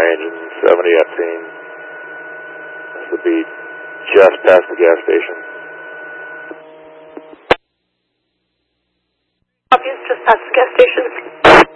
range in 70 at scene. This would be just past the gas station. Copies, just past the gas station.